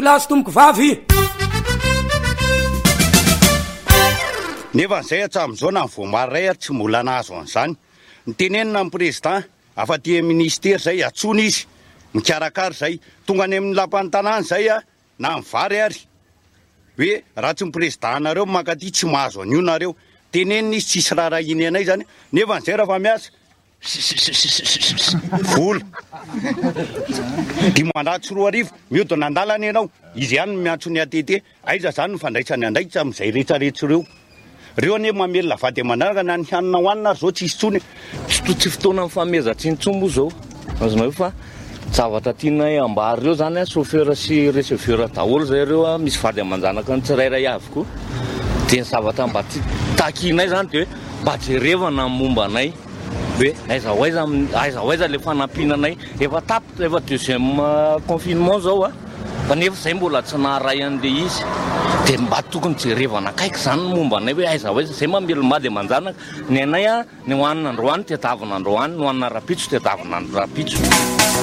plasy tomboko vavy nefa zay atsam'izao na voamary ray tsy mbola nahazo an'izany nitenenina amin'ny président afa-ty ministera zay atsona izy mikarakara zay tonga any amin'ny lapan'ny tanàna zay a na mivary ary hoe raha tsy président nareo makaty tsy mahazo an'io nareo tenenina izy tsisy raha iny anay zany nefa nizay raha fa miasa vola dimandatsy roa arivo miodina andalana ianao izy ihany miantso ny atete aiza zany ny fandraisany andraikitsy amin'izay rehetrarehetra reo ane mamelona vady amanaraka na ny hanina hoanina ary zao tsisy tsony tsy fotoana mifamezatsiny zao azonao fa zavatra tianay ambary reo zany a chauffeur sy receveur daholo zay reo misy vady amanjanaka ny tsirairay avy koa de zavatra mba tsy takinay zany de mba jerevana momba anay hoe aiza le fanampinanay efa tapitra efa deuxième confinement zao a fa nefa zay mbola tsy naharay an'le izy de mba tokony jerevana akaiky zany momba anay hoe aiza zay mamelomady amanjanaka ny anay a ny hoanina androany tetavina androany ny hoanina rapitso tetavina rapitso